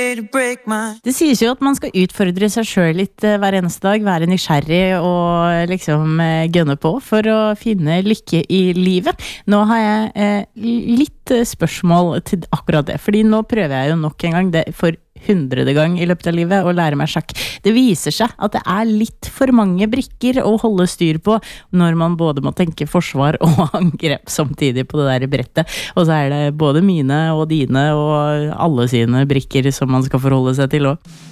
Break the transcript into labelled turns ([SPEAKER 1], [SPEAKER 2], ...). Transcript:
[SPEAKER 1] Det sies jo at man skal utfordre seg selv litt hver eneste dag, være nysgjerrig og liksom gønne på for å finne lykke i livet. Nå har jeg litt spørsmål til akkurat det, fordi nå prøver jeg jo nok en gang det for 100. gang i løpet av livet å lære meg sjakk. Det viser seg at det litt for mange brikker å holde styr på når man både må tenke forsvar og angrep samtidig på det der brettet. Og så det både mine og dine og alle sine brikker som man skal forholde seg til også.